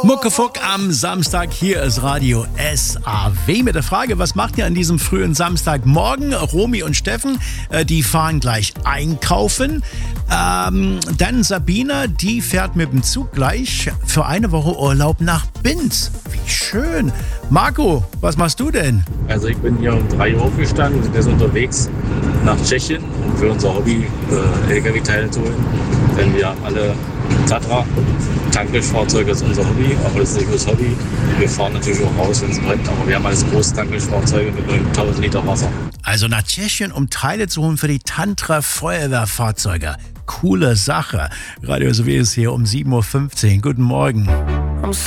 Muckefuck am Samstag, hier ist Radio SAW mit der Frage, was macht ihr an diesem frühen Samstagmorgen? Romy und Steffen, die fahren gleich einkaufen. Dann Sabina, die fährt mit dem Zug gleich für eine Woche Urlaub nach Binz. Wie schön. Marco, was machst du denn? Also ich bin hier um 3 Uhr aufgestanden, wir sind jetzt unterwegs nach Tschechien, um für unser Hobby LKW-Teile zu holen. Denn wir haben alle Tatra, Tankmischfahrzeuge ist unser Hobby, aber das ist nicht nur das Hobby. Wir fahren natürlich auch raus, wenn es brennt, aber wir haben alles große Tankmischfahrzeuge mit 1000 Liter Wasser. Also nach Tschechien, um Teile zu holen für die Tantra Feuerwehrfahrzeuge. Coole Sache. Radio SAW ist hier um 7.15 Uhr. Guten Morgen.